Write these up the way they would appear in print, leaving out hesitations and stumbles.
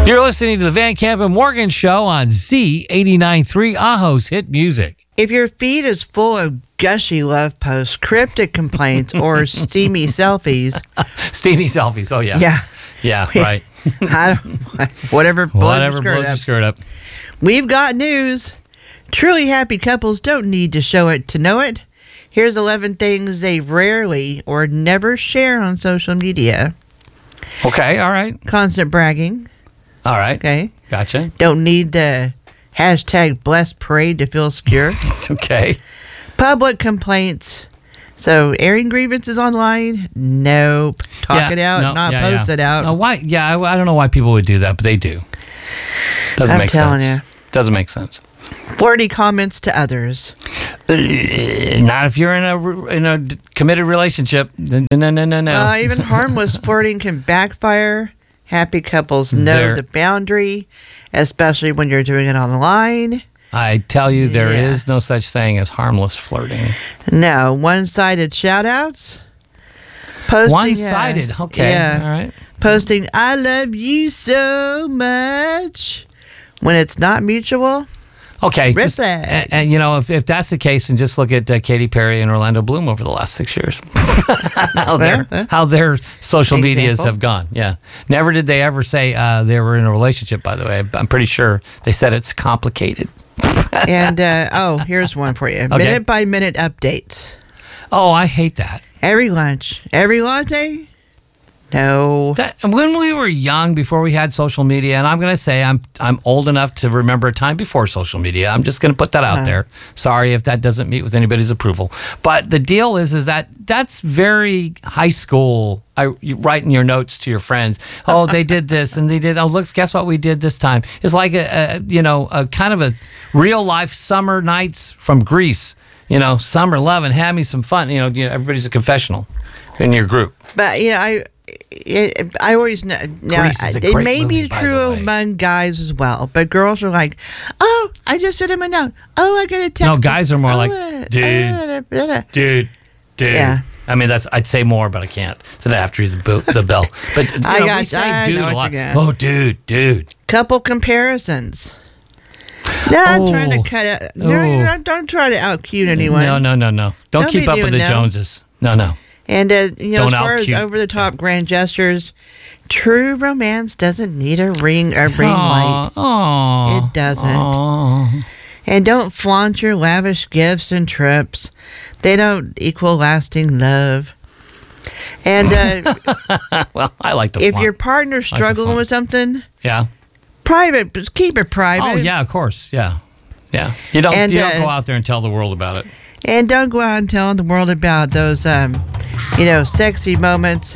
You're listening to the Van Camp and Morgan Show on Z89.3, Aho's Hit Music. If your feed is full of gushy love posts, cryptic complaints, or steamy selfies. Steamy selfies, oh yeah. Yeah. Yeah, right. Whatever blows your skirt up. We've got news. Truly happy couples don't need to show it to know it. Here's 11 things they rarely or never share on social media. Okay, all right. Constant bragging. All right. Okay. Gotcha. Don't need the hashtag blessed parade to feel secure. Okay. Public complaints. So airing grievances online? Nope. Talk it out, not post it out. Why? Yeah, I don't know why people would do that, but they do. Doesn't make sense. Doesn't make sense. Flirty comments to others. Not if you're in a committed relationship. No. Even harmless flirting can backfire. Happy couples know the boundary, especially when you're doing it online. I tell you, there is no such thing as harmless flirting. No, one-sided shout-outs. One-sided, okay, all right. Posting, I love you so much, when it's not mutual. Okay, red flag. And you know, if that's the case, and just look at Katy Perry and Orlando Bloom over the last 6 years, how their social medias have gone. Yeah, never did they ever say they were in a relationship. By the way, I'm pretty sure they said it's complicated. And here's one for you: minute by minute updates. Oh, I hate that. Every lunch, every latte. No. When we were young, before we had social media, and I'm going to say I'm old enough to remember a time before social media. I'm just going to put that out there. Sorry if that doesn't meet with anybody's approval. But the deal is that that's very high school. You writing your notes to your friends. Oh, they did this and they did. Oh, look, guess what we did this time? It's like a kind of a real life summer nights from Greece. You know, summer loving, have me some fun. You know, everybody's a confessional in your group. But I always know. Now, it may be true among guys as well, but girls are like, "Oh, I just sent him a note. Oh, I got a text." No, guys are more like, "Dude." Yeah. I mean, I'd say more, but I can't. So I have to read the bell. But we say "dude" a lot. Oh, dude. Couple comparisons. No, I'm trying to cut out. No, don't try to out-cute anyone. No. Don't keep up with the Joneses. No. And, as far as over-the-top grand gestures, true romance doesn't need a ring or green light. It doesn't. Aww. And don't flaunt your lavish gifts and trips. They don't equal lasting love. And well, I like to if flaunt. your partner's struggling with something, private, just keep it private. Oh, yeah, of course, yeah. You don't go out there and tell the world about it. And don't go out and tell the world about those, sexy moments.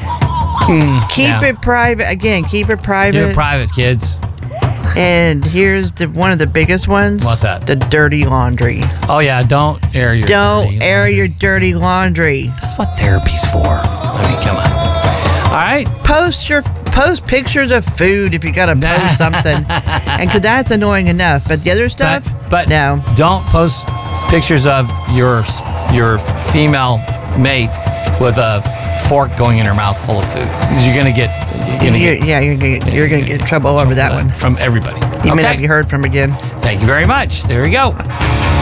Keep it private. Again, keep it private. Keep it private, kids. And here's one of the biggest ones. What's that? The dirty laundry. Oh, yeah, don't air your dirty laundry. That's what therapy's for. I mean, come on. All right. Post pictures of food if you got to post something. And because that's annoying enough. But the other stuff, but no. Don't post pictures of your female mate with a fork going in her mouth full of food. You're gonna get in trouble over that one from everybody. You may not be heard from again. Thank you very much. There we go.